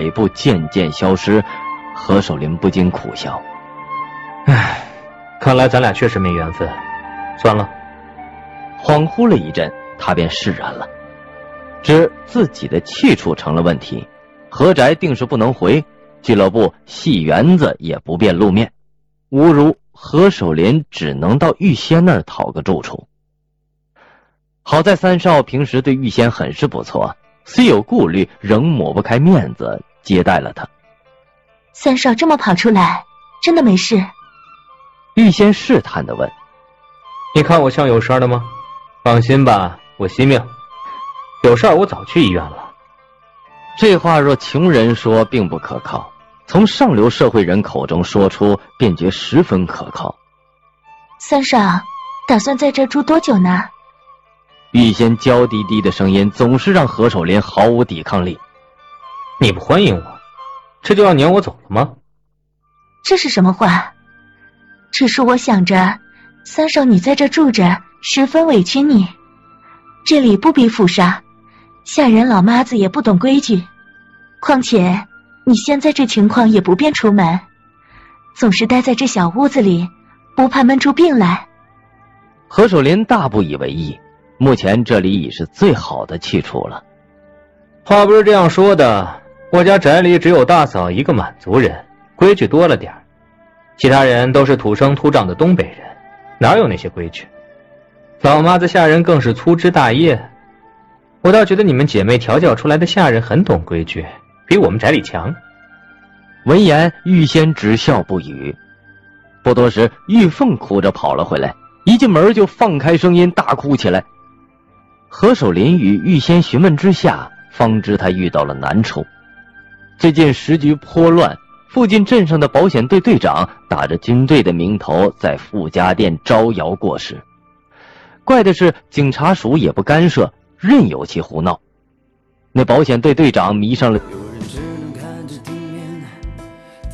尾部渐渐消失，何守林不禁苦笑。 唉，看来咱俩确实没缘分，算了。 恍惚了一阵，他便释然了。知自己的去处成了问题，何宅定是不能回，俱乐部戏园子也不便露面，无如何守林只能到玉仙那儿讨个住处。好在三少平时对玉仙很是不错，虽有顾虑，仍抹不开面子接待了他。 三少这么跑出来，真的没事？ 玉仙试探地问。 你看我像有事的吗？放心吧，我惜命，有事我早去医院了。 这话若穷人说并不可靠，从上流社会人口中说出便觉十分可靠。 三少打算在这住多久呢？ 玉仙娇滴滴的声音总是让何守林毫无抵抗力。 你不欢迎我，这就要撵我走了吗？ 这是什么话？只是我想着三少你在这住着十分委屈你，这里不比府上，下人老妈子也不懂规矩，况且你现在这情况也不便出门，总是待在这小屋子里，不怕闷出病来。 何守林大不以为意，目前这里已是最好的去处了。 话不是这样说的，我家宅里只有大嫂一个满族人，规矩多了点，其他人都是土生土长的东北人，哪有那些规矩？老妈子下人更是粗枝大叶，我倒觉得你们姐妹调教出来的下人很懂规矩，比我们宅里强。 闻言，玉仙只笑不语。不多时，玉凤哭着跑了回来，一进门就放开声音大哭起来。何守林与玉仙询问之下，方知他遇到了难处。最近时局颇乱，附近镇上的保险队队长打着军队的名头在傅家店招摇过市。怪的是警察署也不干涉，任由其胡闹。那保险队队长迷上了